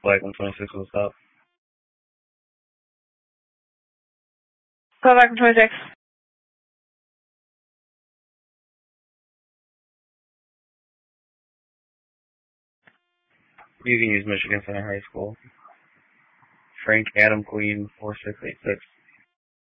Black 126 will stop. Go back to 26. You can use Michigan Center High School. Frank Adam Queen 4686.